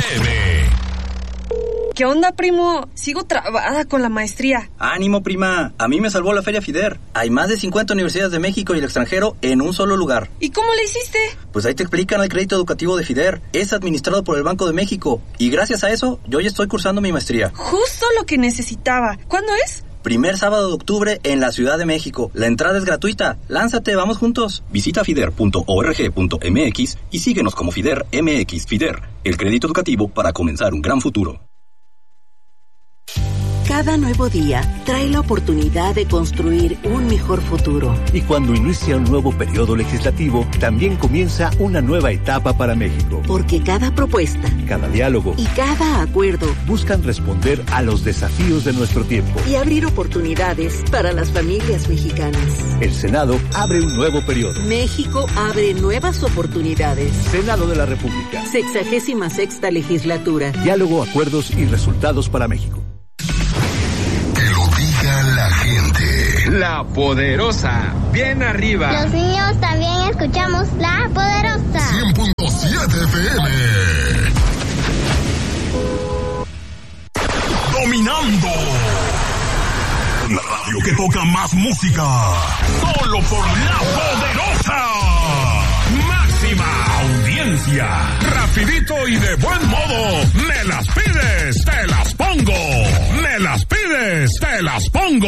FM. ¿Qué onda, primo? Sigo trabada con la maestría. ¡Ánimo, prima! A mí me salvó la Feria FIDER. Hay más de 50 universidades de México y el extranjero en un solo lugar. ¿Y cómo le hiciste? Pues ahí te explican el crédito educativo de FIDER. Es administrado por el Banco de México. Y gracias a eso, yo ya estoy cursando mi maestría. Justo lo que necesitaba. ¿Cuándo es? Primer sábado de octubre en la Ciudad de México. La entrada es gratuita. Lánzate, vamos juntos. Visita fider.org.mx y síguenos como FIDER MX. FIDER, el crédito educativo para comenzar un gran futuro. Cada nuevo día trae la oportunidad de construir un mejor futuro. Y cuando inicia un nuevo periodo legislativo, también comienza una nueva etapa para México. Porque cada propuesta, cada diálogo y cada acuerdo buscan responder a los desafíos de nuestro tiempo y abrir oportunidades para las familias mexicanas. El Senado abre un nuevo periodo. México abre nuevas oportunidades. Senado de la República. 66ª legislatura. Diálogo, acuerdos y resultados para México. La gente. La Poderosa, bien arriba. Los niños también escuchamos La Poderosa. 100.7 FM. Dominando. La radio que toca más música. Solo por La Poderosa. Máxima audiencia. Rapidito y de buen modo. Me las pides, te las pongo. Me las pides, te las pongo.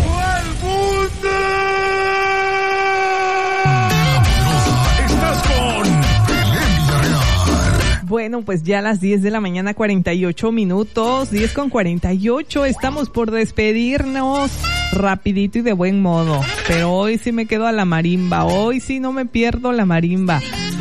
Estás con Belén Villarreal. Bueno, pues ya a las 10 de la mañana, 48 minutos, 10:48, estamos por despedirnos rapidito y de buen modo, pero hoy sí me quedo a la marimba, hoy sí no me pierdo la marimba.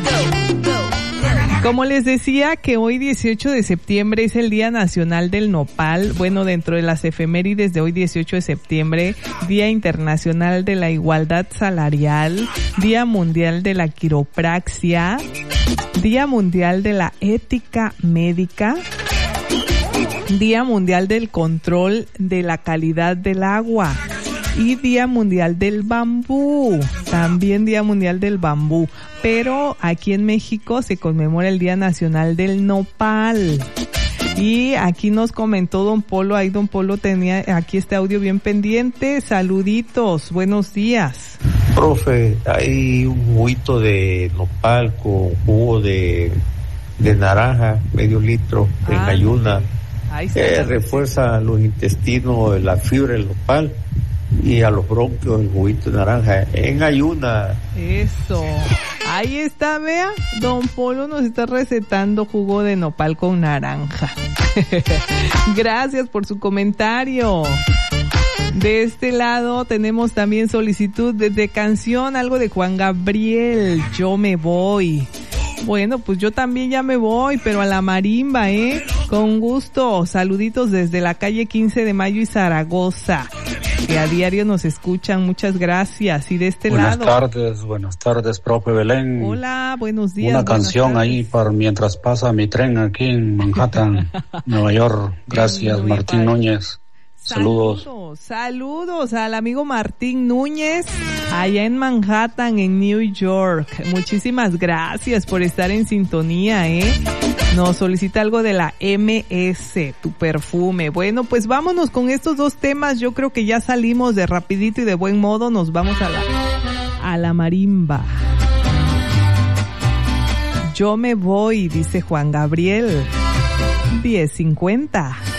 Como les decía que hoy 18 de septiembre es el Día Nacional del Nopal, bueno, dentro de las efemérides de hoy 18 de septiembre, Día Internacional de la Igualdad Salarial, Día Mundial de la Quiropraxia, Día Mundial de la Ética Médica, Día Mundial del Control de la Calidad del Agua y Día Mundial del Bambú, también Día Mundial del Bambú, pero aquí en México se conmemora el Día Nacional del Nopal. Y aquí nos comentó Don Polo, ahí Don Polo tenía aquí este audio bien pendiente. Saluditos, buenos días. Profe, hay un juguito de nopal con jugo de naranja, medio litro en ayuna, que refuerza los intestinos, la fibra del nopal y a los bronquios el juguito de naranja en ayuna. Eso, ahí está, vea, Don Polo nos está recetando jugo de nopal con naranja. Gracias por su comentario. De este lado tenemos también solicitud de canción, algo de Juan Gabriel, Yo me voy. Bueno, pues yo también ya me voy, pero a la marimba, con gusto. Saluditos desde la calle 15 de Mayo y Zaragoza, que a diario nos escuchan. Muchas gracias. Y de este lado. Buenas tardes, profe Belén. Hola, buenos días. Una canción ahí para mientras pasa mi tren aquí en Manhattan, Nueva York. Gracias, Martín Núñez. Saludos al amigo Martín Núñez allá en Manhattan, en New York. Muchísimas gracias por estar en sintonía, Nos solicita algo de la MS, tu perfume. Bueno, pues vámonos con estos dos temas. Yo creo que ya salimos de rapidito y de buen modo. Nos vamos a la marimba. Yo me voy, dice Juan Gabriel. 10:50.